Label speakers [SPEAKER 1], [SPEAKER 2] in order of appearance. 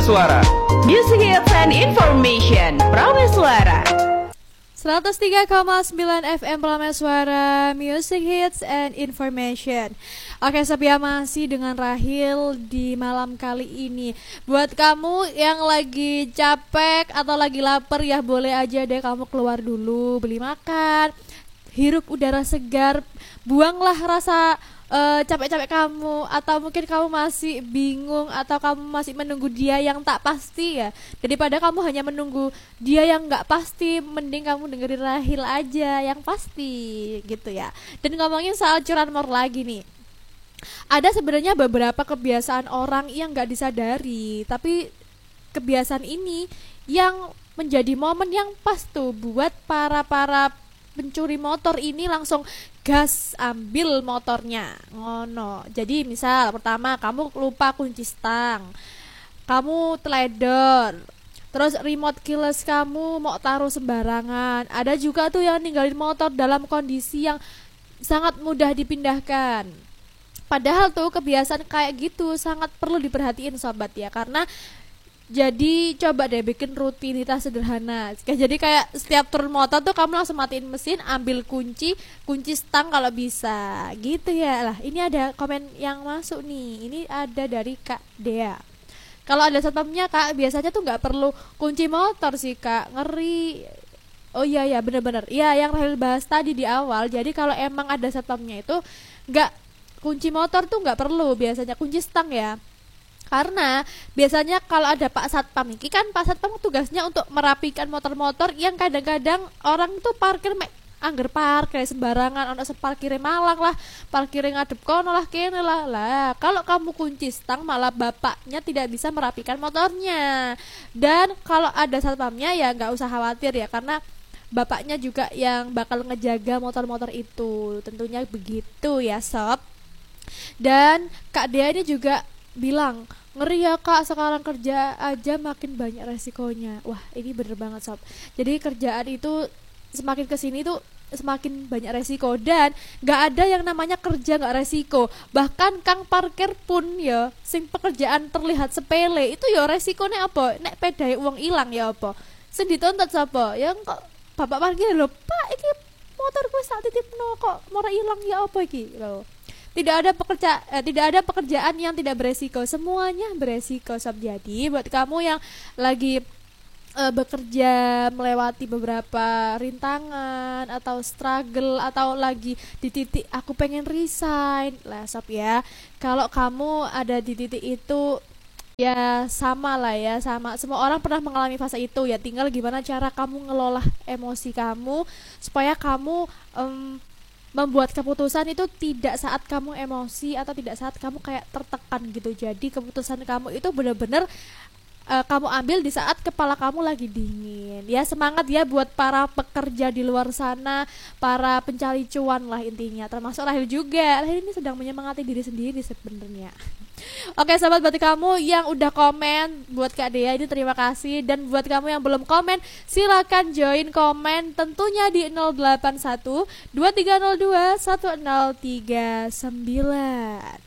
[SPEAKER 1] Suara.
[SPEAKER 2] Music Hits and Information Prameswara
[SPEAKER 3] 103,9 FM Prameswara, Music Hits and Information. Oke, Sabia masih dengan Rahil di malam kali ini. Buat kamu yang lagi capek atau lagi lapar ya, boleh aja deh kamu keluar dulu, beli makan, hirup udara segar, buanglah rasa capek-capek kamu, atau mungkin kamu masih bingung atau kamu masih menunggu dia yang tak pasti ya. Daripada kamu hanya menunggu dia yang nggak pasti, mending kamu dengerin Rahil aja yang pasti gitu ya. Dan ngomongin soal curanmor lagi nih, ada sebenarnya beberapa kebiasaan orang yang nggak disadari, tapi kebiasaan ini yang menjadi momen yang pas tuh buat para pencuri motor ini langsung gas ambil motornya ngono. Jadi misal pertama kamu lupa kunci stang, kamu teledor, terus remote keyless kamu mau taruh sembarangan. Ada juga tuh yang ninggalin motor dalam kondisi yang sangat mudah dipindahkan. Padahal tuh kebiasaan kayak gitu sangat perlu diperhatiin sobat ya, karena jadi coba deh bikin rutinitas sederhana. Jadi kayak setiap turun motor tuh kamu langsung matiin mesin, ambil kunci stang kalau bisa gitu ya. Lah ini ada komen yang masuk nih. Ini ada dari Kak Dea. Kalau ada satpamnya Kak, biasanya tuh nggak perlu kunci motor sih Kak, ngeri. Oh iya ya, bener-bener. Iya, yang Rahel bahas tadi di awal. Jadi kalau emang ada satpamnya itu nggak, kunci motor tuh nggak perlu, biasanya kunci stang ya. Karena biasanya kalau ada Pak Satpam ini kan Pak Satpam tugasnya untuk merapikan motor-motor yang kadang-kadang orang tuh parkir angger parkir sembarangan, ono parkire malang lah, parkire ngadep kono lah kene lah. Lah, kalau kamu kunci stang malah bapaknya tidak bisa merapikan motornya. Dan kalau ada satpamnya ya nggak usah khawatir ya, karena bapaknya juga yang bakal ngejaga motor-motor itu. Tentunya begitu ya sob. Dan Kak Dea ini juga bilang, ngeri ya Kak, sekarang kerja aja makin banyak resikonya. Wah, ini bener banget sob. Jadi kerjaan itu semakin kesini tuh semakin banyak resiko, dan gak ada yang namanya kerja gak resiko. Bahkan kang parkir pun ya, sing pekerjaan terlihat sepele itu ya resikonya apa? Nek pedai uang hilang ya apa? Sing dituntut siapa? Yang kok bapak parkir lho, Pak iki motor gue saat titipno kok mora hilang ya apa iki lho. Tidak ada pekerjaan yang tidak beresiko, semuanya beresiko sob. Jadi buat kamu yang lagi bekerja melewati beberapa rintangan atau struggle, atau lagi di titik aku pengen resign lah sob ya, kalau kamu ada di titik itu ya sama lah ya, sama semua orang pernah mengalami fase itu ya. Tinggal gimana cara kamu ngelola emosi kamu supaya kamu membuat keputusan itu tidak saat kamu emosi atau tidak saat kamu kayak tertekan gitu. Jadi keputusan kamu itu benar-benar kamu ambil di saat kepala kamu lagi dingin. Ya semangat ya buat para pekerja di luar sana, para pencari cuan lah intinya. Termasuk Rahel juga. Rahel ini sedang menyemangati diri sendiri sebenarnya. Oke sahabat, buat kamu yang udah komen buat Kak Dea ini terima kasih. Dan buat kamu yang belum komen, silakan join komen tentunya di 081 2302 1039.